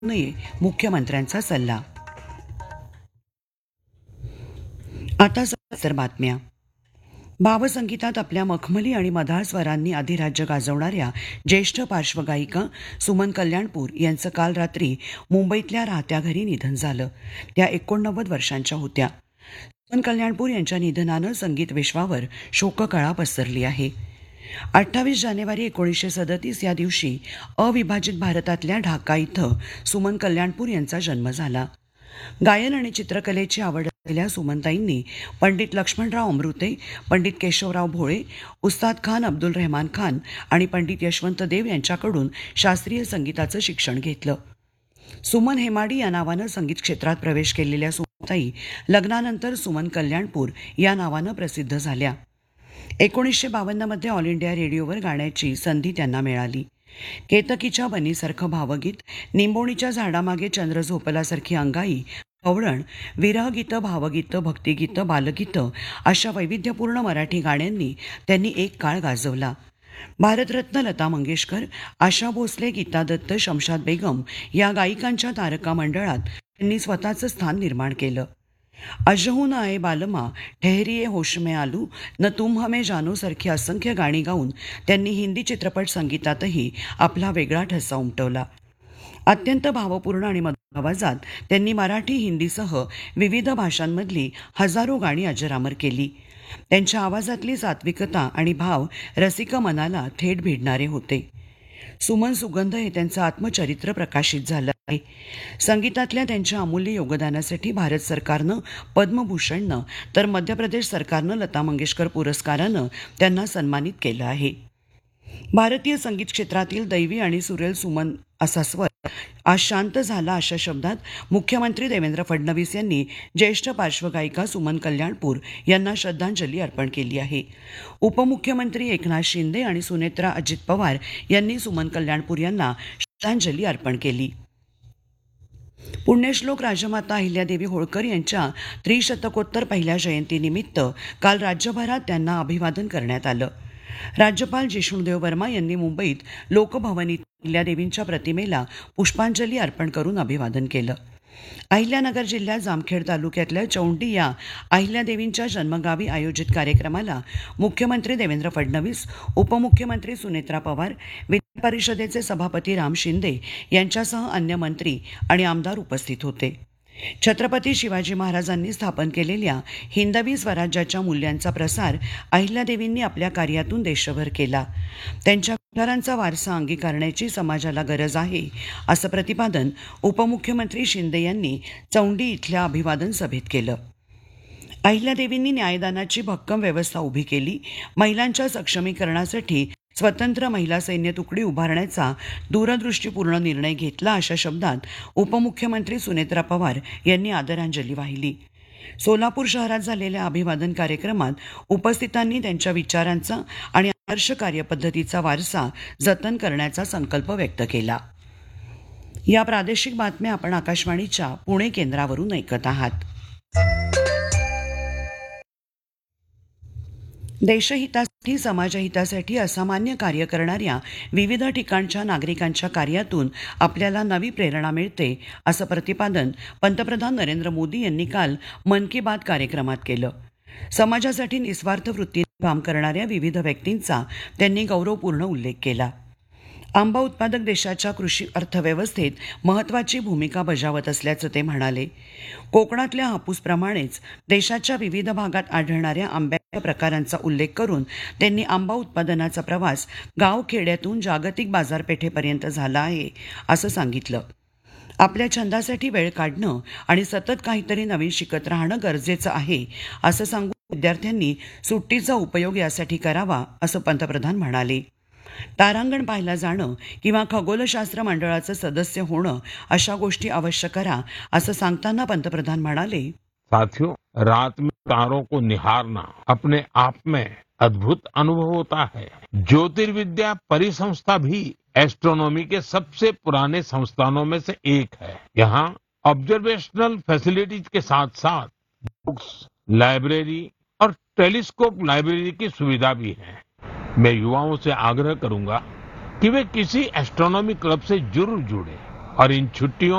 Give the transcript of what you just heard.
नये, मुख्यमंत्र्यांचा सल्ला. आता सविस्तर बातम्या. भावसंगीतात आपल्या मखमली आणि मधाळ स्वरांनी अधिराज्य गाजवणाऱ्या ज्येष्ठ पार्श्वगायिका सुमन कल्याणपूर यांचं काल रात्री मुंबईतल्या राहत्या घरी निधन झालं. त्या 89 वर्षांच्या होत्या. सुमन कल्याणपूर यांच्या निधनानं संगीत विश्वावर शोककळा पसरली आहे. 28 जानेवारी 1937 या दिवशी अविभाजित भारतातल्या ढाका इथं सुमन कल्याणपूर यांचा जन्म झाला. गायन आणि चित्रकलेची आवड असलेल्या सुमनताईंनी पंडित लक्ष्मणराव अमृते, पंडित केशवराव भोळे, उस्ताद खान अब्दुल रहमान खान आणि पंडित यशवंत देव यांच्याकडून शास्त्रीय संगीताचं शिक्षण घेतलं. सुमन हेमाडी या नावानं संगीत क्षेत्रात प्रवेश केलेल्या सुमनताई लग्नानंतर सुमन कल्याणपूर या नावानं प्रसिद्ध झाल्या. 1952 मध्ये ऑल इंडिया रेडिओवर गाण्याची संधी त्यांना मिळाली. केतकीच्या बनीसारखं भावगीत, निंबोणीच्या झाडामागे चंद्र झोपलासारखी अंगाई, कवळण, विरहगीतं, भावगीतं, भक्तिगीतं, बालगीतं अशा वैविध्यपूर्ण मराठी गाण्यांनी त्यांनी एक काळ गाजवला. भारतरत्न लता मंगेशकर, आशा भोसले, गीता दत्त, शमशाद बेगम या गायिकांच्या तारका मंडळात त्यांनी स्वतःचं स्थान निर्माण केलं. अजहू न आए बालमा, ठहरिये होश में आलू, न तुम हमें जानो सारखी असंख्य गाणी गाऊन त्यांनी हिंदी चित्रपट संगीतातही आपला वेगळा ठसा उमटवला. अत्यंत भावपूर्ण आणि मधुर आवाजात त्यांनी मराठी, हिंदीसह विविध भाषांमधली हजारो गाणी अजरामर केली. त्यांच्या आवाजातली सात्विकता आणि भाव रसिक मनाला थेट भिडणारे होते. सुमन सुगंध हे त्यांचं आत्मचरित्र प्रकाशित झालं आहे. संगीतातल्या त्यांच्या अमूल्य योगदानासाठी भारत सरकारनं पद्मभूषणनं तर मध्य प्रदेश सरकारनं लता मंगेशकर पुरस्कारानं त्यांना सन्मानित केलं आहे. भारतीय संगीत क्षेत्रातील दैवी आणि सुरेल सुमन असा स्वर आज शांत झाला अशा शब्दात मुख्यमंत्री देवेंद्र फडणवीस यांनी ज्येष्ठ पार्श्वगायिका सुमन कल्याणपूर यांना श्रद्धांजली अर्पण केली आहे. उपमुख्यमंत्री एकनाथ शिंदे आणि सुनेत्रा अजित पवार यांनी सुमन कल्याणपूर यांना श्रद्धांजली अर्पण केली. पुण्यश्लोक राजमाता अहिल्यादेवी होळकर यांच्या त्रिशतकोत्तर पहिल्या जयंतीनिमित्त काल राज्यभरात त्यांना अभिवादन करण्यात आलं. राज्यपाल जिष्णुदेव वर्मा यांनी मुंबईत लोकभवन इथं अहिल्यादेवींच्या प्रतिमेला पुष्पांजली अर्पण करून अभिवादन केलं. अहिल्यानगर जिल्ह्यात जामखेड तालुक्यातल्या चौंडी या अहिल्यादेवींच्या जन्मगावी आयोजित कार्यक्रमाला मुख्यमंत्री देवेंद्र फडणवीस, उपमुख्यमंत्री सुनेत्रा पवार, विधान परिषदेचे सभापती राम शिंदे यांच्यासह अन्य मंत्री आणि आमदार उपस्थित होते. छत्रपती शिवाजी महाराजांनी स्थापन केलेल्या हिंदवी स्वराज्याच्या मूल्यांचा प्रसार अहिल्यादेवींनी आपल्या कार्यातून देशभर केला. त्यांच्या विचारांचा वारसा अंगीकारण्याची समाजाला गरज आहे असं प्रतिपादन उपमुख्यमंत्री शिंदे यांनी चौंडी इथल्या अभिवादन सभेत केलं. अहिल्यादेवींनी न्यायदानाची भक्कम व्यवस्था उभी केली. महिलांच्या सक्षमीकरणासाठी स्वतंत्र महिला सैन्य तुकडी उभारण्याचा दूरदृष्टीपूर्ण निर्णय घेतला अशा शब्दात उपमुख्यमंत्री सुनेत्रा पवार यांनी आदरांजली वाहिली. सोलापूर शहरात झालेल्या अभिवादन कार्यक्रमात उपस्थितांनी त्यांच्या विचारांचा आणि आदर्श कार्यपद्धतीचा वारसा जतन करण्याचा संकल्प व्यक्त केला. या प्रादेशिक बातम्या आपण आकाशवाणीच्या पुणे केंद्रावरून ऐकत आहात. देशहितासाठी, समाजहितासाठी असामान्य कार्य करणाऱ्या विविध ठिकाणच्या नागरिकांच्या कार्यातून आपल्याला नवी प्रेरणा मिळते असं प्रतिपादन पंतप्रधान नरेंद्र मोदी यांनी काल मन की बात कार्यक्रमात केलं. समाजासाठी निस्वार्थ वृत्तीने काम करणाऱ्या विविध व्यक्तींचा त्यांनी गौरवपूर्ण उल्लेख केला. आंबा उत्पादक देशाच्या कृषी अर्थव्यवस्थेत महत्त्वाची भूमिका बजावत असल्याचं ते म्हणाले. कोकणातल्या हापूसप्रमाणेच देशाच्या विविध भागात आढळणाऱ्या आंब्याच्या प्रकारांचा उल्लेख करून त्यांनी आंबा उत्पादनाचा प्रवास गावखेड्यातून जागतिक बाजारपेठेपर्यंत झाला आहे असं सांगितलं. आपल्या छंदासाठी वेळ काढणं आणि सतत काहीतरी नवीन शिकत राहणं गरजेचं आहे असं सांगून विद्यार्थ्यांनी सुट्टीचा उपयोग यासाठी करावा असं पंतप्रधान म्हणाले. तारांगण पाहायला जाणं किंवा खगोलशास्त्र मंडळाचं सदस्य होणं अशा गोष्टी अवश्य करा असं सांगताना पंतप्रधान म्हणाले, साथियों, रात में तारों को निहारना अपने आप में अद्भुत अनुभव होता है. ज्योतिर्विद्या परिसंस्था भी एस्ट्रोनॉमी के सबसे पुराने संस्थानों में से एक है. यहाँ ऑब्जर्वेशनल फैसिलिटीज के साथ साथ बुक्स, लाइब्रेरी और टेलीस्कोप लाइब्रेरी की सुविधा भी है. मैं युवाओं से आग्रह करूंगा कि वे किसी एस्ट्रोनॉमी क्लब से जरूर जुड़े. और इन छुट्टियों